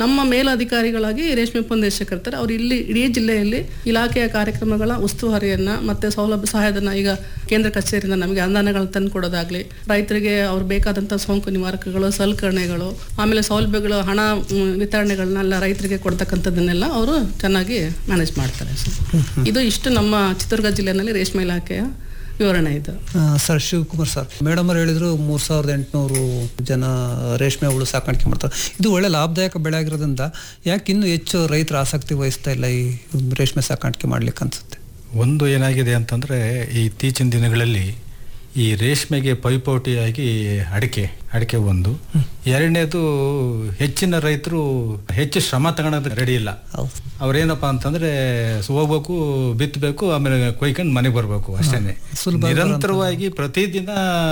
ನಮ್ಮ ಮೇಲಧಿಕಾರಿಗಳಾಗಿ ರೇಷ್ಮೆ ಉಪನಿರ್ದೇಶಕರು ಇರ್ತಾರೆ. ಅವ್ರು ಇಲ್ಲಿ ಇಡೀ ಜಿಲ್ಲೆಯಲ್ಲಿ ಇಲಾಖೆಯ ಕಾರ್ಯಕ್ರಮಗಳ ಉಸ್ತುವಾರಿಯನ್ನ ಮತ್ತೆ ಸೌಲಭ್ಯ ಸಹಾಯಧನ, ಈಗ ಕೇಂದ್ರ ಕಚೇರಿಯಿಂದ ನಮಗೆ ಅನುದಾನಗಳನ್ನು ತಂದು ಕೊಡೋದಾಗ್ಲಿ, ರೈತರಿಗೆ ಅವ್ರು ಬೇಕಾದಂಥ ಸೋಂಕು ನಿವಾರಕಗಳು, ಸಲಕರಣೆಗಳು, ಆಮೇಲೆ ಸೌಲಭ್ಯಗಳು, ಹಣ ವಿತರಣೆಗಳನ್ನೆಲ್ಲ ರೈತರಿಗೆ ಕೊಡ್ತಕ್ಕಂಥದ್ದನ್ನೆಲ್ಲ ಅವರು ಚೆನ್ನಾಗಿ ಮ್ಯಾನೇಜ್ ಮಾಡ್ತಾರೆ ಸರ್. ಇದು ಇಷ್ಟು ನಮ್ಮ ಚಿತ್ರದುರ್ಗ ಜಿಲ್ಲೆಯಲ್ಲಿ ರೇಷ್ಮೆ ಇಲಾಖೆಯ ವಿವರಣೆ ಇದು. ಸರ್, ಶಿವಕುಮಾರ್ ಸರ್, ಮೇಡಮ್ ಅವರು ಹೇಳಿದ್ರು 3800 ಜನ ರೇಷ್ಮೆ ಹುಳು ಸಾಕಾಣಿಕೆ ಮಾಡ್ತಾರೆ. ಇದು ಒಳ್ಳೆ ಲಾಭದಾಯಕ ಬೆಳೆ ಆಗಿರೋದ್ರಿಂದ ಯಾಕೆ ಇನ್ನೂ ಹೆಚ್ಚು ರೈತರು ಆಸಕ್ತಿ ವಹಿಸ್ತಾ ಇಲ್ಲ ಈ ರೇಷ್ಮೆ ಸಾಕಾಣಿಕೆ ಮಾಡ್ಲಿಕ್ಕೆ ಅನ್ಸುತ್ತೆ? ಒಂದು ಏನಾಗಿದೆ ಅಂತಂದರೆ, ಇತ್ತೀಚಿನ ದಿನಗಳಲ್ಲಿ ಈ ರೇಷ್ಮೆಗೆ ಪೈಪೋಟಿಯಾಗಿ ಅಡಿಕೆ ಒಂದು, ಎರಡನೇದು ಹೆಚ್ಚಿನ ರೈತರು ಹೆಚ್ಚು ಶ್ರಮ ತಗೊಳೋದು ರೆಡಿ ಇಲ್ಲ. ಅವ್ರೇನಪ್ಪ ಅಂತಂದ್ರೆ ಹೋಗ್ಬೇಕು, ಬಿತ್ತಬೇಕು, ಆಮೇಲೆ ಕೊಯ್ಕೊಂಡು ಮನೆಗೆ ಬರ್ಬೇಕು ಅಷ್ಟೇನೆ. ನಿರಂತರವಾಗಿ ಪ್ರತಿದಿನ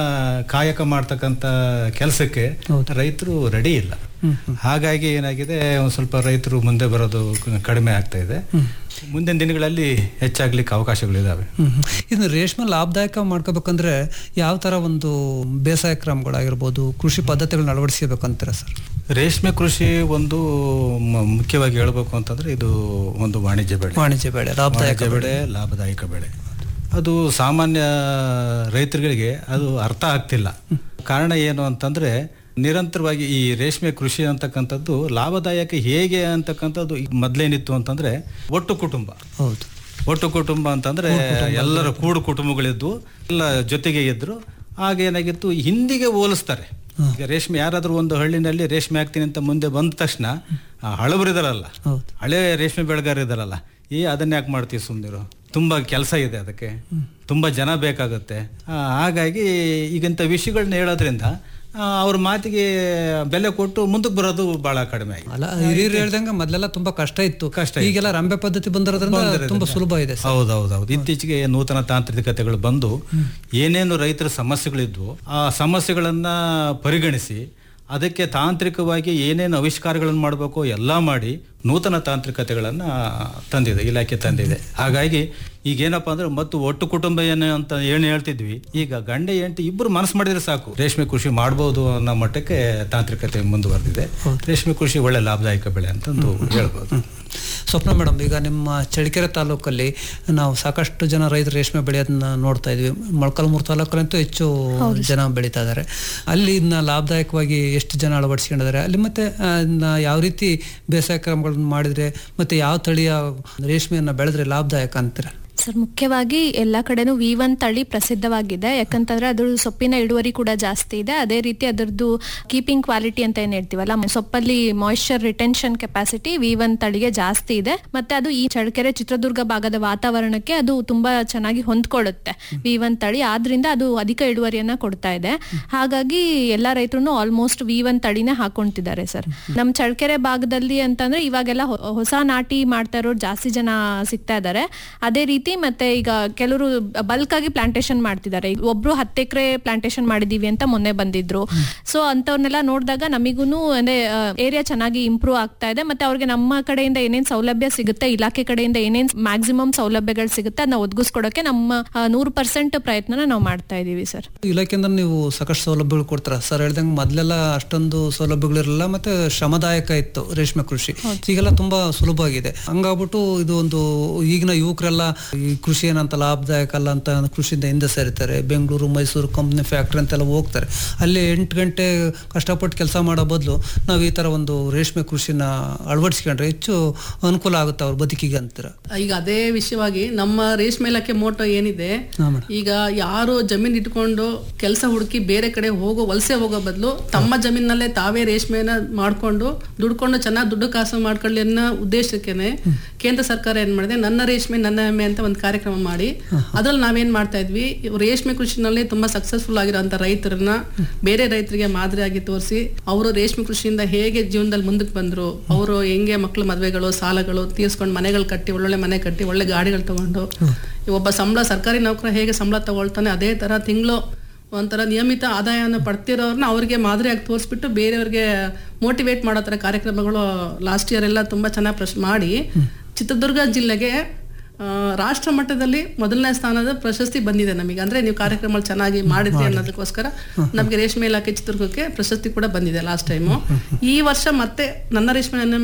ಕಾಯಕ ಮಾಡ್ತಕ್ಕಂಥ ಕೆಲಸಕ್ಕೆ ರೈತರು ರೆಡಿ ಇಲ್ಲ. ಹಾಗಾಗಿ ಏನಾಗಿದೆ, ಒಂದು ಸ್ವಲ್ಪ ರೈತರು ಮುಂದೆ ಬರೋದು ಕಡಿಮೆ ಆಗ್ತಾ ಇದೆ. ಮುಂದಿನ ದಿನಗಳಲ್ಲಿ ಹೆಚ್ಚಾಗ್ಲಿಕ್ಕೆ ಅವಕಾಶಗಳಿದಾವೆ. ಇನ್ನು ರೇಷ್ಮೆ ಲಾಭದಾಯಕ ಮಾಡ್ಕೋಬೇಕಂದ್ರೆ ಯಾವ ತರ ಒಂದು ಬೇಸಾಯ ಕ್ರಮಗಳಾಗಿರ್ಬೋದು, ಕೃಷಿ ಪದ್ಧತಿಗಳನ್ನ ಅಳವಡಿಸಬೇಕಂತೀರಾ ಸರ್? ರೇಷ್ಮೆ ಕೃಷಿ ಒಂದು ಮುಖ್ಯವಾಗಿ ಹೇಳ್ಬೇಕು ಅಂತಂದ್ರೆ ಇದು ಒಂದು ವಾಣಿಜ್ಯ ಬೆಳೆ, ಲಾಭದಾಯಕ ಬೆಳೆ. ಅದು ಸಾಮಾನ್ಯ ರೈತರುಗಳಿಗೆ ಅದು ಅರ್ಥ ಆಗ್ತಿಲ್ಲ. ಕಾರಣ ಏನು ಅಂತಂದ್ರೆ, ನಿರಂತರವಾಗಿ ಈ ರೇಷ್ಮೆ ಕೃಷಿ ಅಂತಕ್ಕಂಥದ್ದು ಲಾಭದಾಯಕ ಹೇಗೆ ಅಂತಕ್ಕಂಥದ್ದು ಮೊದಲೇನಿತ್ತು ಅಂತಂದ್ರೆ ಒಟ್ಟು ಕುಟುಂಬ. ಹೌದು, ಒಟ್ಟು ಕುಟುಂಬ ಅಂತಂದ್ರೆ ಎಲ್ಲರ ಕೂಡು ಕುಟುಂಬಗಳಿದ್ವು, ಎಲ್ಲ ಜೊತೆಗೆ ಇದ್ರು. ಆಗೇನಾಗಿತ್ತು, ಹಿಂದಿಗೆ ಹೋಲಿಸ್ತಾರೆ. ಈಗ ರೇಷ್ಮೆ ಯಾರಾದ್ರೂ ಒಂದು ಹಳ್ಳಿನಲ್ಲಿ ರೇಷ್ಮೆ ಹಾಕ್ತೀನಿ ಅಂತ ಮುಂದೆ ಬಂದ ತಕ್ಷಣ ಹಳಬರಿದಾರಲ್ಲ, ಹಳೆ ರೇಷ್ಮೆ ಬೆಳೆಗಾರ ಇದಾರಲ್ಲ, ಅದನ್ನ ಯಾಕೆ ಮಾಡ್ತೀವಿ, ಸುಮ್ಮನಿರು, ತುಂಬಾ ಕೆಲಸ ಇದೆ, ಅದಕ್ಕೆ ತುಂಬಾ ಜನ ಬೇಕಾಗುತ್ತೆ. ಹಾಗಾಗಿ ಈಗಂತ ವಿಷಯಗಳನ್ನ ಹೇಳೋದ್ರಿಂದ ಅವ್ರ ಮಾತಿಗೆ ಬೆಲೆ ಕೊಟ್ಟು ಮುಂದಕ್ಕೆ ಬರೋದು ಬಹಳ ಕಡಿಮೆ ಆಗಿದೆ. ಹಿರಿಯರು ಹೇಳ್ದಂಗೆ ಮೊದಲೆಲ್ಲ ತುಂಬಾ ಕಷ್ಟ ಇತ್ತು, ಈಗೆಲ್ಲ ರಂಬೆ ಪದ್ಧತಿ ಬಂದಿರೋದ್ರಿಂದ ತುಂಬಾ ಸುಲಭ ಇದೆ. ಹೌದೌದು. ಇತ್ತೀಚೆಗೆ ನೂತನ ತಾಂತ್ರಿಕತೆಗಳು ಬಂದು ಏನೇನು ರೈತರ ಸಮಸ್ಯೆಗಳಿದ್ವು ಆ ಸಮಸ್ಯೆಗಳನ್ನ ಪರಿಗಣಿಸಿ ಅದಕ್ಕೆ ತಾಂತ್ರಿಕವಾಗಿ ಏನೇನು ಆವಿಷ್ಕಾರಗಳನ್ನು ಮಾಡಬೇಕು ಎಲ್ಲ ಮಾಡಿ ನೂತನ ತಾಂತ್ರಿಕತೆಗಳನ್ನು ಇಲಾಖೆ ತಂದಿದೆ. ಹಾಗಾಗಿ ಈಗೇನಪ್ಪ ಅಂದ್ರೆ ಮತ್ತು ಒಟ್ಟು ಕುಟುಂಬ ಅಂತ ಹೇಳ್ತಿದ್ವಿ, ಈಗ ಗಂಡ ಹೆಂಡತಿ ಇಬ್ಬರು ಮನಸ್ಸು ಮಾಡಿದ್ರೆ ಸಾಕು, ರೇಷ್ಮೆ ಕೃಷಿ ಮಾಡ್ಬೋದು ಅನ್ನೋ ಮಟ್ಟಕ್ಕೆ ತಾಂತ್ರಿಕತೆ ಮುಂದುವರೆದಿದೆ. ರೇಷ್ಮೆ ಕೃಷಿ ಒಳ್ಳೆ ಲಾಭದಾಯಕ ಬೆಳೆ ಅಂತಂದು ಹೇಳ್ಬೋದು. ಸ್ವಪ್ನ ಮೇಡಮ್, ಈಗ ನಿಮ್ಮ ಚಳ್ಳಕೆರೆ ತಾಲೂಕಲ್ಲಿ ನಾವು ಸಾಕಷ್ಟು ಜನ ರೈತರು ರೇಷ್ಮೆ ಬೆಳೆಯೋದನ್ನ ನೋಡ್ತಾ ಇದ್ವಿ. ಮೊಳಕಾಲ್ಮೂರು ತಾಲೂಕಲ್ಲಂತೂ ಹೆಚ್ಚು ಜನ ಬೆಳೀತಾ ಇದ್ದಾರೆ. ಅಲ್ಲಿ ಇದನ್ನ ಲಾಭದಾಯಕವಾಗಿ ಎಷ್ಟು ಜನ ಅಳವಡಿಸ್ಕೊಂಡಿದ್ದಾರೆ ಅಲ್ಲಿ, ಮತ್ತೆ ಯಾವ ರೀತಿ ಬೇಸಾಯ ಕ್ರಮಗಳನ್ನ ಮಾಡಿದ್ರೆ ಮತ್ತೆ ಯಾವ ತಳಿಯ ರೇಷ್ಮೆಯನ್ನ ಬೆಳೆದ್ರೆ ಲಾಭದಾಯಕ ಅಂತೀರ? ಸರ್, ಮುಖ್ಯವಾಗಿ ಎಲ್ಲ ಕಡೆನೂ V1 ತಳಿ ಪ್ರಸಿದ್ಧವಾಗಿದೆ. ಯಾಕಂತಂದ್ರೆ ಅದ್ರ ಸೊಪ್ಪಿನ ಇಳುವರಿ ಕೂಡ ಜಾಸ್ತಿ ಇದೆ. ಅದೇ ರೀತಿ ಅದರದ್ದು ಕೀಪಿಂಗ್ ಕ್ವಾಲಿಟಿ ಅಂತ ಏನ್ ಹೇಳ್ತೀವಲ್ಲ, ಸೊಪ್ಪಲ್ಲಿ ಮಾಯಿಶ್ಚರ್ ರಿಟೆನ್ಷನ್ ಕೆಪಾಸಿಟಿ V1 ತಳಿಗೆ ಜಾಸ್ತಿ ಇದೆ. ಮತ್ತೆ ಅದು ಈ ಚಳ್ಳಕೆರೆ ಚಿತ್ರದುರ್ಗ ಭಾಗದ ವಾತಾವರಣಕ್ಕೆ ಅದು ತುಂಬಾ ಚೆನ್ನಾಗಿ ಹೊಂದ್ಕೊಳ್ಳುತ್ತೆ V1 ತಳಿ. ಆದ್ರಿಂದ ಅದು ಅಧಿಕ ಇಳುವರಿಯನ್ನ ಕೊಡ್ತಾ ಇದೆ. ಹಾಗಾಗಿ ಎಲ್ಲಾ ರೈತರು ಆಲ್ಮೋಸ್ಟ್ V1 ತಳಿನೇ ಹಾಕೊಂತಿದ್ದಾರೆ ಸರ್. ನಮ್ ಚಳ್ಳಕೆರೆ ಭಾಗದಲ್ಲಿ ಅಂತಂದ್ರೆ ಇವಾಗೆಲ್ಲ ಹೊಸ ನಾಟಿ ಮಾಡ್ತಾ ಇರೋರು ಜಾಸ್ತಿ ಜನ ಸಿಗ್ತಾ ಇದ್ದಾರೆ. ಅದೇ ರೀತಿ ಮತ್ತೆ ಈಗ ಕೆಲವರು ಬಲ್ಕ್ ಆಗಿ ಪ್ಲಾಂಟೇಶನ್ ಮಾಡ್ತಿದ್ದಾರೆ. ಒಬ್ರು 10 ಎಕರೆ ಪ್ಲಾಂಟೇಶನ್ ಮಾಡಿದೀವಿ ಅಂತ ಮೊನ್ನೆ ಬಂದಿದ್ರು. ಸೊ ಅಂತವ್ರನ್ನೆಲ್ಲ ನೋಡಿದಾಗ ನಮಿಗೂನು ಅಂದ್ರೆ ಏರಿಯಾ ಚೆನ್ನಾಗಿ ಇಂಪ್ರೂವ್ ಆಗ್ತಾ ಇದೆ. ಮತ್ತೆ ಅವ್ರಿಗೆ ನಮ್ಮ ಕಡೆಯಿಂದ ಏನೇನ್ ಸೌಲಭ್ಯ ಸಿಗುತ್ತೆ, ಇಲಾಖೆ ಕಡೆಯಿಂದ ಏನೇನ್ ಮ್ಯಾಕ್ಸಿಮಮ್ ಸೌಲಭ್ಯಗಳು ಸಿಗುತ್ತೆ ಅದನ್ನ ಒದಗಿಸ್ಕೊಡಕ್ಕೆ ನಮ್ಮ 100% ಪ್ರಯತ್ನ ನಾವು ಮಾಡ್ತಾ ಇದೀವಿ ಸರ್. ಇಲಾಖೆಯಿಂದ ನೀವು ಸಾಕಷ್ಟು ಸೌಲಭ್ಯಗಳು ಕೊಡ್ತಾರ ಸರ್. ಹೇಳ್ದಂಗೆ ಮೊದಲೆಲ್ಲ ಅಷ್ಟೊಂದು ಸೌಲಭ್ಯಗಳಿರಲಿಲ್ಲ, ಮತ್ತೆ ಶ್ರಮದಾಯಕ ಇತ್ತು ರೇಷ್ಮೆ ಕೃಷಿ. ಈಗೆಲ್ಲ ತುಂಬಾ ಸುಲಭವಾಗಿದೆ. ಹಂಗಾಗ್ಬಿಟ್ಟು ಇದು ಒಂದು ಈಗಿನ ಯುವಕರೆಲ್ಲ ಈ ಕೃಷಿ ಏನಂತ ಲಾಭದಾಯಕ ಅಲ್ಲ ಅಂತ ಕೃಷಿಯಿಂದ ಹಿಂದೆ ಸೇರ್ತಾರೆ. ಬೆಂಗಳೂರು, ಮೈಸೂರು ಕಂಪ್ನಿ, ಫ್ಯಾಕ್ಟ್ರಿ ಅಂತೆಲ್ಲ ಹೋಗ್ತಾರೆ. ಅಲ್ಲಿ 8 ಗಂಟೆ ಕಷ್ಟಪಟ್ಟು ಕೆಲಸ ಮಾಡೋ ಬದಲು ನಾವು ಈ ತರ ಒಂದು ರೇಷ್ಮೆ ಕೃಷಿನ ಅಳವಡಿಸ್ಕೊಂಡ್ರೆ ಹೆಚ್ಚು ಅನುಕೂಲ ಆಗುತ್ತೆ ಅವ್ರ ಬದುಕಿಗೆ ಅಂತೀರ? ಈಗ ಅದೇ ವಿಷಯವಾಗಿ ನಮ್ಮ ರೇಷ್ಮೆ ಇಲಾಖೆ ಮೋಟೋ ಏನಿದೆ, ಈಗ ಯಾರು ಜಮೀನ್ ಇಟ್ಕೊಂಡು ಕೆಲಸ ಹುಡುಕಿ ಬೇರೆ ಕಡೆ ವಲಸೆ ಹೋಗೋ ಬದಲು ತಮ್ಮ ಜಮೀನಲ್ಲೇ ತಾವೇ ರೇಷ್ಮೆನ ಮಾಡ್ಕೊಂಡು ದುಡ್ಕೊಂಡು ಚೆನ್ನಾಗಿ ದುಡ್ಡು ಕಾಸು ಮಾಡ್ಕೊಳ್ಳಿ ಅನ್ನೋ ಉದ್ದೇಶಕ್ಕೇನೆ ಕೇಂದ್ರ ಸರ್ಕಾರ ಏನ್ ಮಾಡಿದೆ, ನನ್ನ ರೇಷ್ಮೆ ನನ್ನ ಹೆಮ್ಮೆ ಅಂತ ಒಂದು ಕಾರ್ಯಕ್ರಮ ಮಾಡಿ ಅದ್ರಲ್ಲಿ ನಾವೇನ್ ಮಾಡ್ತಾ ಇದ್ವಿ, ರೇಷ್ಮೆ ಕೃಷಿನಲ್ಲಿ ತುಂಬಾ ಸಕ್ಸಸ್ಫುಲ್ ಆಗಿರೋಂಥ ರೈತರನ್ನ ಬೇರೆ ರೈತರಿಗೆ ಮಾದರಿಯಾಗಿ ತೋರಿಸಿ ಅವರು ರೇಷ್ಮೆ ಕೃಷಿಯಿಂದ ಹೇಗೆ ಜೀವನದಲ್ಲಿ ಮುಂದಕ್ಕೆ ಬಂದ್ರು, ಅವರು ಹೆಂಗೆ ಮಕ್ಕಳು ಮದುವೆಗಳು ಸಾಲಗಳು ತೀರ್ಸ್ಕೊಂಡು ಮನೆಗಳು ಕಟ್ಟಿ, ಒಳ್ಳೊಳ್ಳೆ ಮನೆ ಕಟ್ಟಿ, ಒಳ್ಳೆ ಗಾಡಿಗಳು ತಗೊಂಡು, ಒಬ್ಬ ಸರ್ಕಾರಿ ನೌಕರ ಹೇಗೆ ಸಂಬಳ ತಗೊಳ್ತಾನೆ ಅದೇ ತರ ತಿಂಗಳು ಒಂಥರ ನಿಯಮಿತ ಆದಾಯನ ಪಡ್ತಿರೋರ್ನ ಅವ್ರಿಗೆ ಮಾದರಿಯಾಗಿ ತೋರಿಸ್ಬಿಟ್ಟು ಬೇರೆಯವ್ರಿಗೆ ಮೋಟಿವೇಟ್ ಮಾಡೋ ಥರ ಕಾರ್ಯಕ್ರಮಗಳು ಲಾಸ್ಟ್ ಇಯರ್ ಎಲ್ಲ ತುಂಬ ಚೆನ್ನಾಗಿ ಮಾಡಿ ಚಿತ್ರದುರ್ಗ ಜಿಲ್ಲೆಗೆ ರಾಷ್ಟ್ರ ಮಟ್ಟದಲ್ಲಿ 1ನೇ ಸ್ಥಾನದ ಪ್ರಶಸ್ತಿ ಬಂದಿದೆ ನಮಗೆ. ಅಂದ್ರೆ ನೀವು ಕಾರ್ಯಕ್ರಮ ಚೆನ್ನಾಗಿ ಮಾಡಿದ್ರಿ ಅನ್ನೋದಕ್ಕೋಸ್ಕರ ನಮಗೆ ರೇಷ್ಮೆ ಇಲಾಖೆ ಚಿತ್ರದುರ್ಗಕ್ಕೆ ಪ್ರಶಸ್ತಿ ಕೂಡ ಬಂದಿದೆ ಲಾಸ್ಟ್ ಟೈಮು. ಈ ವರ್ಷ ಮತ್ತೆ ನನ್ನ ರೇಷ್ಮೆ